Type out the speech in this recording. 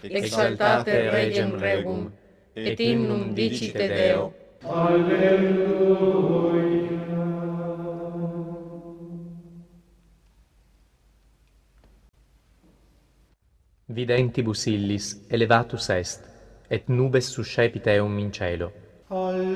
exaltate Regem Regum, et innum dicite Deo. Videntibus illis elevatus est, et nubes suscepit eum in cielo.